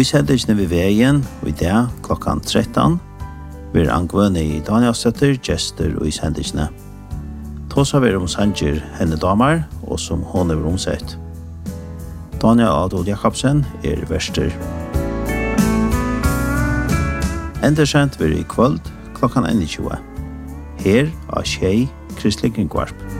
Vi sendte vi veien, og i dag klokkan 13, vi angvønne i Danielsdøtter, gjester og i sendte. Tåsa vi sanger henne damer, og som hun er omsett. Daniel Adol Jakobsen verster. Endersendt vi i kvöld klokkan 21. Her av Tjei Kristelig Kringvarp.